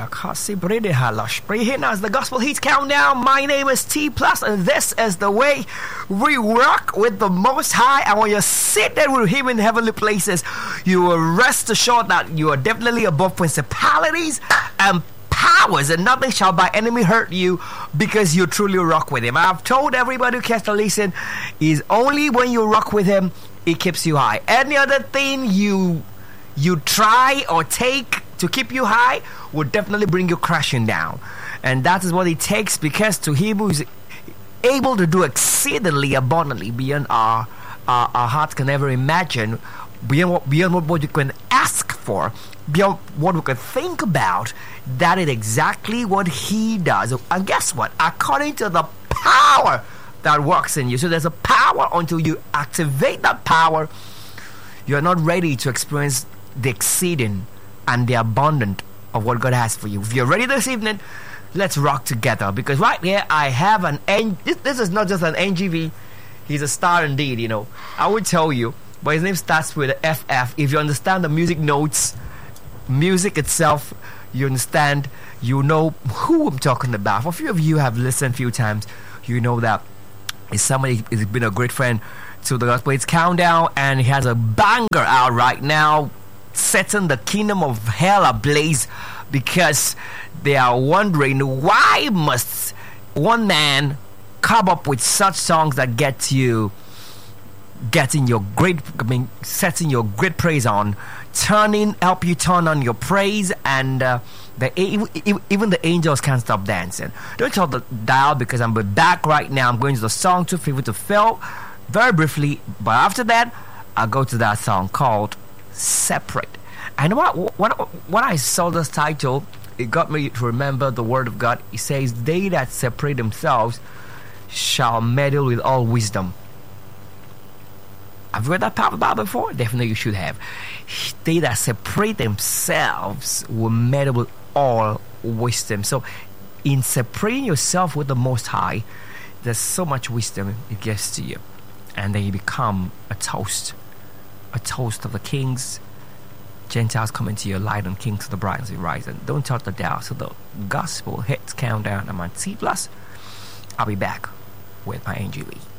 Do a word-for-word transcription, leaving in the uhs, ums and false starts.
Here now is the Gospel Hits Countdown. My name is T Plus, and this is the way we rock with the Most High. And when you sit there with Him in heavenly places, you will rest assured that you are definitely above principalities and powers, and nothing shall by enemy hurt you, because you truly rock with Him. I've told everybody who cares to listen, is only when you rock with Him, it keeps you high. Any other thing you you try or take to keep you high will definitely bring you crashing down. And that is what it takes, because to Him who is able to do exceedingly abundantly beyond our our, our hearts can ever imagine, beyond what, beyond what, what you can ask for, beyond what we can think about, that is exactly what He does. And guess what? According to the power that works in you. So there's a power. Until you activate that power, you're not ready to experience the exceeding and the abundant of what God has for you. If you're ready this evening, let's rock together. Because right here I have an N. This, this is not just an N G V. He's a star indeed. You know, I would tell you, but his name starts with F F. If you understand the music notes, music itself, you understand. You know who I'm talking about. For a few of you have listened a few times, you know that is somebody who's been a great friend to the Gospel Hits Countdown, and he has a banger out right now, setting the kingdom of hell ablaze, because they are wondering, why must one man come up with such songs that get you getting your great, I mean, setting your great praise on, turning, help you turn on your praise, and uh, the even the angels can't stop dancing. Don't tell the dial, because I'm back right now. I'm going to the song Too Faithful to Fail very briefly, but after that I'll go to that song called Separate. And what when, when I saw this title, it got me to remember the word of God. It says, they that separate themselves shall meddle with all wisdom. I've read that part of the Bible before. Definitely you should have. They that separate themselves will meddle with all wisdom. So in separating yourself with the Most High, there's so much wisdom it gives to you. And then you become a toast. A toast of the kings. Gentiles come into your light, and kings of the brightness of rising. Don't touch the dial. So the Gospel Hits Countdown. I'm on T Plus. I'll be back with my N G V.